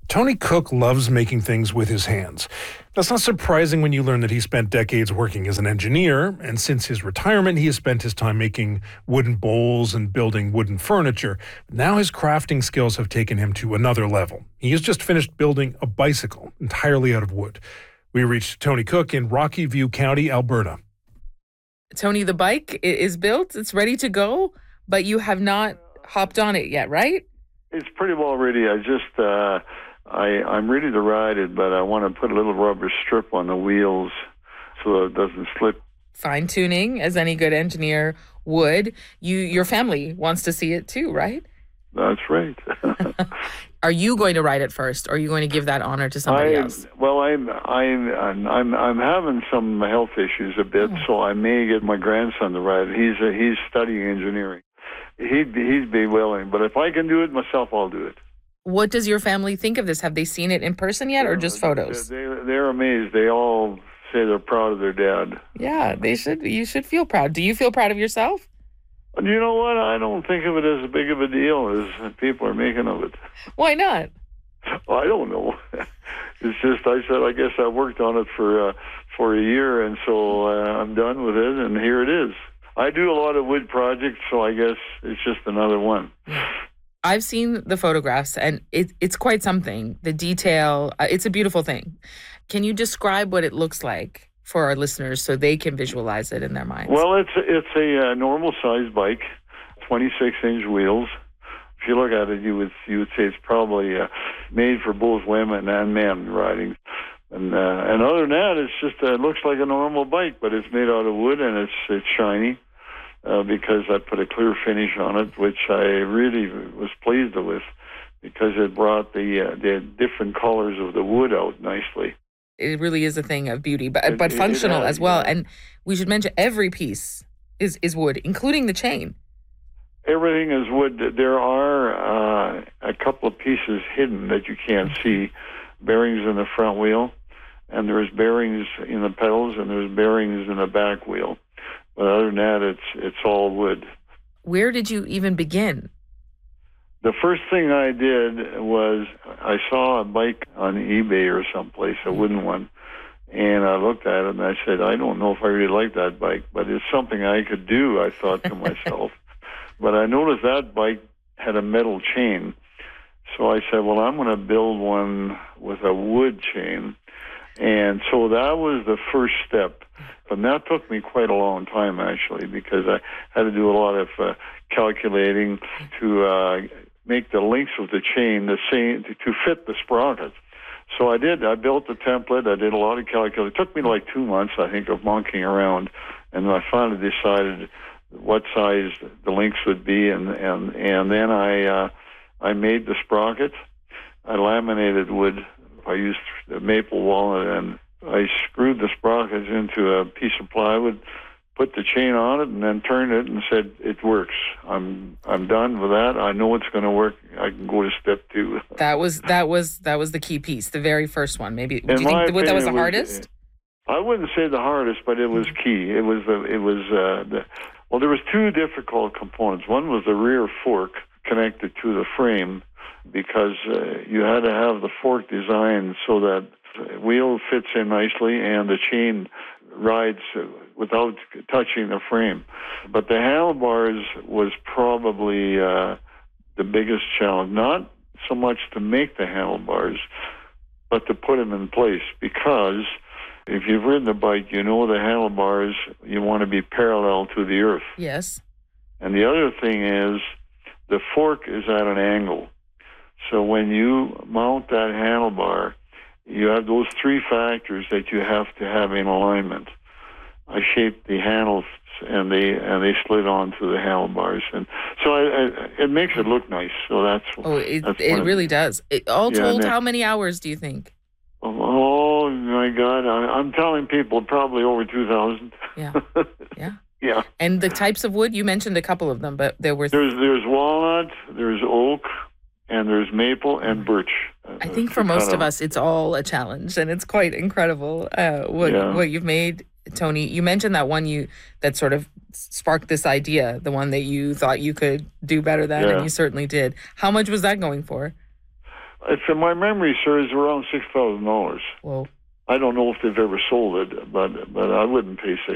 Tony Cook loves making things with his hands. That's not surprising when you learn that he spent decades working as an engineer, and since his retirement, he has spent his time making wooden bowls and building wooden furniture. Now his crafting skills have taken him to another level. He has just finished building a bicycle entirely out of wood. We reached Tony Cook in Rocky View County, Alberta. Tony, the bike is built, it's ready to go, but you have not hopped on it yet, right? It's pretty well ready. I'm ready to ride it, but I want to put a little rubber strip on the wheels so it doesn't slip. Fine tuning, as any good engineer would. Your family wants to see it too, right? That's right. Are you going to ride it first, or are you going to give that honor to somebody else? Well, I'm having some health issues a bit, so I may get my grandson to ride it. He's studying engineering. He'd be willing, but if I can do it myself, I'll do it. What does your family think of this? Have they seen it in person yet, or just photos? They're amazed. They all say they're proud of their dad. Yeah, they should. You should feel proud. Do you feel proud of yourself? You know what? I don't think of it as big of a deal as people are making of it. Why not? I don't know. It's just I guess I worked on it for a year, and so I'm done with it, and here it is. I do a lot of wood projects, so I guess it's just another one. I've seen the photographs, and it's quite something. The detail, it's a beautiful thing. Can you describe what it looks like for our listeners so they can visualize it in their minds? Well, it's a normal-sized bike, 26-inch wheels. If you look at it, you would say it's probably made for both women and men riding. And other than that, it's just it looks like a normal bike, but it's made out of wood and it's shiny. Because I put a clear finish on it, which I really was pleased with, because it brought the different colors of the wood out nicely. It really is a thing of beauty, but functional as well. Yeah. And we should mention every piece is wood, including the chain. Everything is wood. There are a couple of pieces hidden that you can't see. Bearings in the front wheel, and there's bearings in the pedals, and there's bearings in the back wheel. But other than that, it's all wood. Where did you even begin? The first thing I did was I saw a bike on eBay or someplace, a wooden one, and I looked at it and I said, I don't know if I really like that bike, but it's something I could do, I thought to myself. But I noticed that bike had a metal chain. So I said, well, I'm going to build one with a wood chain. And so that was the first step. And that took me quite a long time, actually, because I had to do a lot of calculating to make the links of the chain the same to fit the sprocket. So I did. I built the template. I did a lot of calculating. It took me like 2 months, I think, of monkeying around. And I finally decided what size the links would be. And then I made the sprocket. I laminated wood. I used the maple walnut, and I screwed the sprockets into a piece of plywood, put the chain on it, and then turned it and said, it works. I'm done with that. I know it's going to work. I can go to step 2. That was the key piece, the very first one. Maybe do you think that was the hardest? I wouldn't say the hardest, but it was key. There was 2 difficult components. One was the rear fork connected to the frame, because you had to have the fork designed so that the wheel fits in nicely and the chain rides without touching the frame. But the handlebars was probably the biggest challenge. Not so much to make the handlebars, but to put them in place, because if you've ridden a bike, you know the handlebars, you want to be parallel to the earth. Yes. And the other thing is the fork is at an angle. So when you mount that handlebar, you have those 3 factors that you have to have in alignment. I shaped the handles, and they slid onto the handlebars, and so it makes it look nice. So that's it really does. All told, how many hours do you think? Oh my God! I'm telling people probably over 2,000. Yeah, yeah. Yeah. And the types of wood, you mentioned a couple of them, but there's walnut, there's oak, and there's maple and birch. I think for most of us, it's all a challenge, and it's quite incredible what you've made, Tony. You mentioned that one that sort of sparked this idea, the one that you thought you could do better than, and you certainly did. How much was that going for? If my memory serves, around $6,000. Whoa. I don't know if they've ever sold it, but I wouldn't pay